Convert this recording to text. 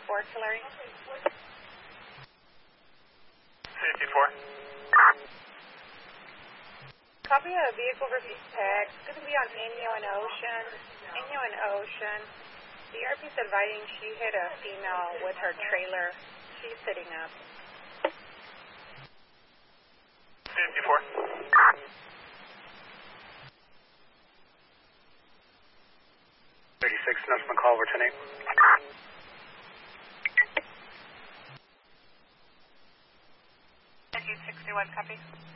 Hillary. 54. Copy a vehicle versus tag. It's going to be on Inyo and Ocean. Inyo and Ocean. The RP's advising she hit a female with her trailer. She's sitting up. 54. 36, Nelson McCall, returning. 61, copy.